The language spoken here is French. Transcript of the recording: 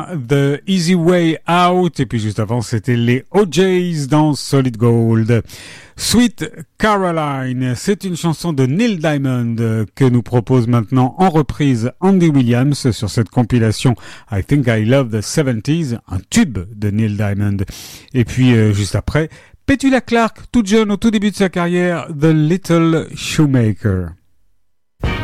The Easy Way Out, et puis juste avant c'était les OJs dans Solid Gold. Sweet Caroline, c'est une chanson de Neil Diamond que nous propose maintenant en reprise Andy Williams sur cette compilation I Think I Love the 70s, un tube de Neil Diamond. Et puis juste après, Petula Clark, toute jeune au tout début de sa carrière, The Little Shoemaker.